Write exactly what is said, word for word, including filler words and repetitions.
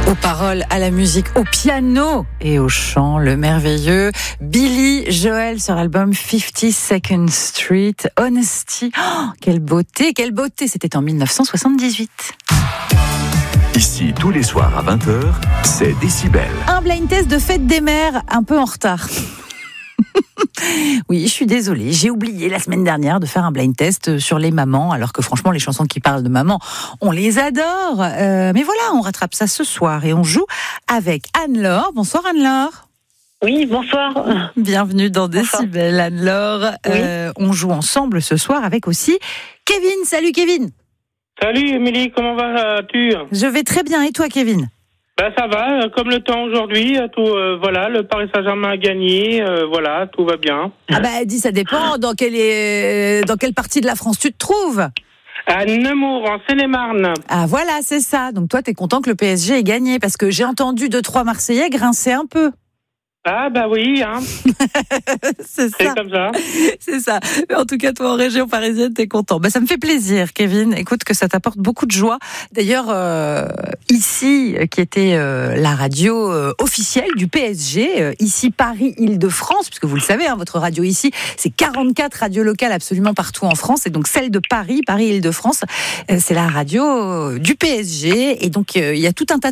Aux paroles, à la musique, au piano et au chant, le merveilleux Billy Joel sur l'album fifty-second Street, Honesty. Oh, quelle beauté, quelle beauté, c'était en dix-neuf cent soixante-dix-huit. Ici, tous les soirs à vingt heures, c'est Décibel. Un blind test de fête des mères, un peu en retard. Oui, je suis désolée, j'ai oublié la semaine dernière de faire un blind test sur les mamans, alors que franchement, les chansons qui parlent de maman, on les adore. Euh, mais voilà, on rattrape ça ce soir et on joue avec Anne-Laure. Bonsoir Anne-Laure. Oui, bonsoir. Bienvenue dans Décibel, Anne-Laure. Oui. Euh, on joue ensemble ce soir avec aussi Kevin. Salut Kevin. Salut Émilie, comment vas-tu? Je vais très bien, et toi Kevin? Ben ça va, euh, comme le temps aujourd'hui, euh, tout euh, voilà, le Paris Saint-Germain a gagné, euh, voilà, tout va bien. Ah bah dis, ça dépend dans quelle, est, dans quelle partie de la France tu te trouves. À Nemours, en Seine-et-Marne. Ah voilà, c'est ça. Donc toi, t'es content que le P S G ait gagné, parce que j'ai entendu deux, trois Marseillais grincer un peu. Ah bah oui, hein. c'est C'est ça. comme ça. C'est ça. Mais en tout cas, toi, en région parisienne, t'es content. Ben, ça me fait plaisir, Kevin. Écoute, que ça t'apporte beaucoup de joie. D'ailleurs, euh, ici, qui était euh, la radio euh, officielle du P S G, euh, ici Paris-Île-de-France, puisque vous le savez, hein, votre radio ici, c'est quarante-quatre radios locales absolument partout en France, et donc celle de Paris, Paris-Île-de-France, euh, c'est la radio euh, du P S G, et donc euh, il y a tout un tas